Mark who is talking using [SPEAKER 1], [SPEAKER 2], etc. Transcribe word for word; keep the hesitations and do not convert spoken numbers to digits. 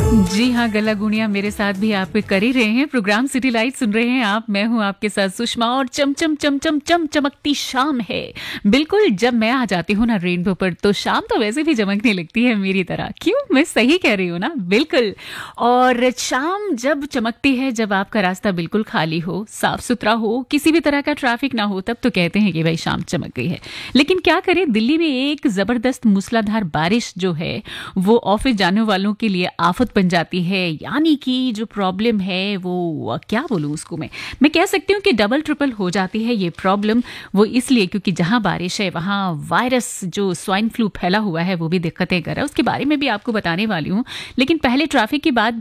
[SPEAKER 1] जी हाँ, गला गुड़िया मेरे साथ भी आप कर ही रहे हैं। प्रोग्राम सिटी लाइट सुन रहे हैं आप। मैं हूँ आपके साथ सुषमा और चमचम चमचम चम चमकती शाम है। बिल्कुल, जब मैं आ जाती हूँ ना रेनबो पर तो शाम तो वैसे भी चमकने लगती है मेरी तरह। क्यों, मैं सही कह रही हूँ ना? बिल्कुल। और शाम जब चमकती है, जब आपका रास्ता बिल्कुल खाली हो, साफ सुथरा हो, किसी भी तरह का ट्रैफिक ना हो, तब तो कहते हैं कि भाई शाम चमक गई है। लेकिन क्या करें, दिल्ली में एक जबरदस्त मूसलाधार बारिश जो है वो ऑफिस जाने वालों के लिए आफत बन जाती है। यानी कि जो प्रॉब्लम है वो क्या बोलूं उसको, मैं मैं कह सकती हूँ कि डबल ट्रिपल हो जाती है ये प्रॉब्लम। वो इसलिए क्योंकि जहां बारिश है वहां वायरस जो स्वाइन फ्लू फैला हुआ है वो भी दिक्कतें कर रहा है। उसके बारे में भी आपको बताने वाली हूँ। लेकिन पहले ट्रैफिक की बात